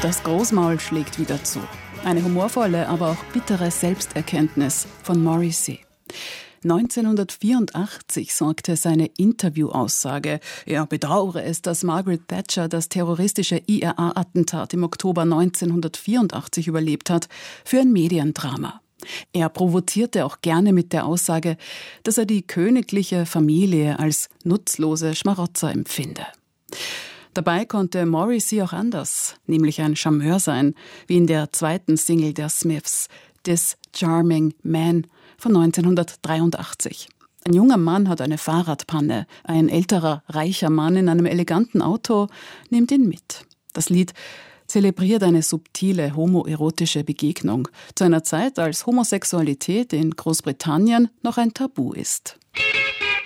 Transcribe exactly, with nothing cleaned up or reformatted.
Das Großmaul schlägt wieder zu. Eine humorvolle, aber auch bittere Selbsterkenntnis von Morrissey. neunzehnhundertvierundachtzig sorgte seine Interviewaussage, er bedauere es, dass Margaret Thatcher das terroristische I R A-Attentat im Oktober neunzehnhundertvierundachtzig überlebt hat, für ein Mediendrama. Er provozierte auch gerne mit der Aussage, dass er die königliche Familie als nutzlose Schmarotzer empfinde. Dabei konnte Morrissey auch anders, nämlich ein Charmeur sein, wie in der zweiten Single der Smiths, This Charming Man von neunzehnhundertdreiundachtzig. Ein junger Mann hat eine Fahrradpanne, ein älterer, reicher Mann in einem eleganten Auto nimmt ihn mit. Das Lied zelebriert eine subtile homoerotische Begegnung, zu einer Zeit, als Homosexualität in Großbritannien noch ein Tabu ist.